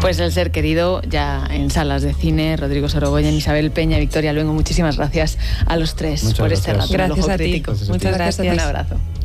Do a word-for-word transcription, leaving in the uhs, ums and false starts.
Pues El ser querido ya en salas de cine. Rodrigo Sorogoyen, Isabel Peña, Victoria Luengo, muchísimas gracias a los tres Muchas por gracias. este rato. Gracias a ti. Muchas gracias. Muchas gracias. Un abrazo.